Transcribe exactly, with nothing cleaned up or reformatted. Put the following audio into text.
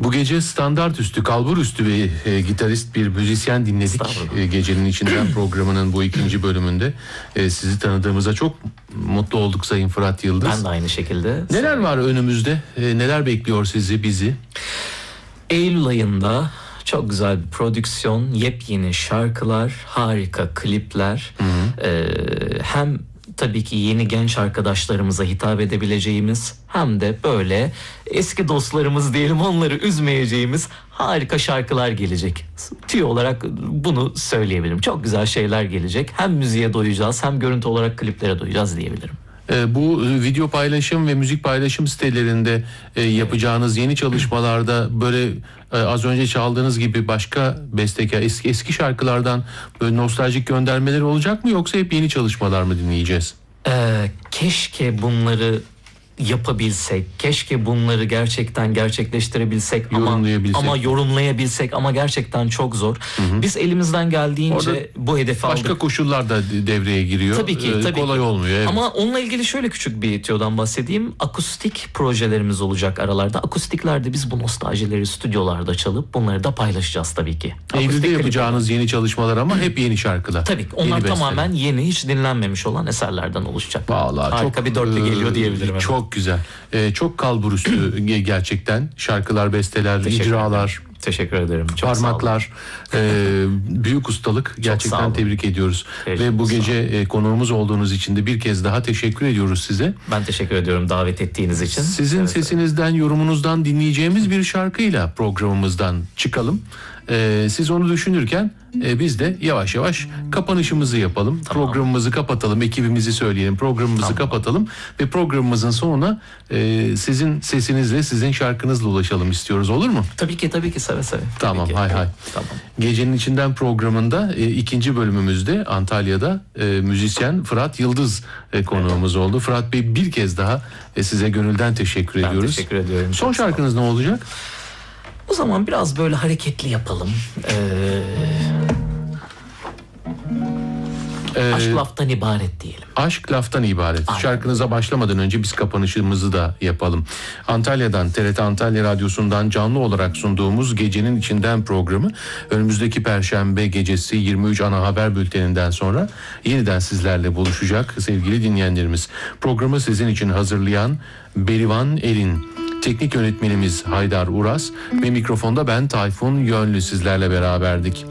Bu gece standart üstü, kalbur üstü bir e, gitarist, bir müzisyen dinledik. E, gecenin içinden programının bu ikinci bölümünde. E, sizi tanıdığımıza çok mutlu olduk Sayın Fırat Yıldız. Ben de aynı şekilde. Neler var önümüzde? E, neler bekliyor sizi, bizi? Eylül ayında çok güzel bir prodüksiyon, yepyeni şarkılar, harika klipler. Ee, hem tabii ki yeni genç arkadaşlarımıza hitap edebileceğimiz, hem de böyle eski dostlarımız diyelim, onları üzmeyeceğimiz harika şarkılar gelecek. Tüyo olarak bunu söyleyebilirim. Çok güzel şeyler gelecek. Hem müziğe doyacağız, hem görüntü olarak kliplere doyacağız diyebilirim. E, bu video paylaşım ve müzik paylaşım sitelerinde e, yapacağınız yeni çalışmalarda böyle e, az önce çaldığınız gibi başka bestekar, eski eski şarkılardan böyle nostaljik göndermeler olacak mı, yoksa hep yeni çalışmalar mı dinleyeceğiz? Ee, keşke bunları yapabilsek, keşke bunları gerçekten gerçekleştirebilsek ama Yorumlayabilsek. ama yorumlayabilsek ama gerçekten çok zor. Hı hı. Biz elimizden geldiğince Orada bu hedefi aldık. Başka koşullar da devreye giriyor. Tabii ki, Ee, tabii kolay ki. olmuyor. Evet. Ama onunla ilgili şöyle küçük bir tüyodan bahsedeyim. Akustik projelerimiz olacak aralarda. Akustiklerde biz bu nostaljileri stüdyolarda çalıp bunları da paylaşacağız tabii ki. Eylül'de Akustik yapacağınız klip- yeni çalışmalar ama hep yeni şarkılar. Tabii ki. Onlar Yeni tamamen besteler. yeni, hiç dinlenmemiş olan eserlerden oluşacak. Vallahi harika çok, bir dörtlü geliyor e, diyebilirim. Çok güzel. E, çok kalbur üstü gerçekten. Şarkılar, besteler, Teşekkür icralar, ederim. Teşekkür ederim. Çok parmaklar, e, büyük ustalık. sağ Gerçekten olun. tebrik ediyoruz. Teşekkür- Ve bu sağ gece e, konuğumuz olduğunuz için de bir kez daha teşekkür ediyoruz size. Ben teşekkür ediyorum davet ettiğiniz için. Sizin Evet, sesinizden, yorumunuzdan dinleyeceğimiz bir şarkıyla programımızdan çıkalım. Ee, siz onu düşünürken e, biz de yavaş yavaş kapanışımızı yapalım. Tamam. Programımızı kapatalım, ekibimizi söyleyelim, programımızı Tamam. kapatalım ve programımızın sonuna e, sizin sesinizle, sizin şarkınızla ulaşalım istiyoruz, olur mu? Tabii ki tabii ki seve seve. Tabii Tamam, ki. hay hay. Tamam. Gecenin içinden programında e, ikinci bölümümüzde Antalya'da e, müzisyen Fırat Yıldız e, konuğumuz oldu. Fırat Bey, bir kez daha e, size gönülden teşekkür Ben ediyoruz. teşekkür ediyorum. Son Çok sağ olun. şarkınız ne olacak? O zaman biraz böyle hareketli yapalım. Ee, Ee, aşk laftan ibaret diyelim. Aşk laftan ibaret. Aynen. Şarkınıza başlamadan önce biz kapanışımızı da yapalım. Antalya'dan, T R T Antalya Radyosu'ndan canlı olarak sunduğumuz Gecenin İçinden programı önümüzdeki Perşembe gecesi yirmi üç ana haber bülteninden sonra yeniden sizlerle buluşacak sevgili dinleyenlerimiz. Programı sizin için hazırlayan Berivan Erin, teknik yönetmenimiz Haydar Uras ve mikrofonda ben Tayfun Yönlü sizlerle beraberdik.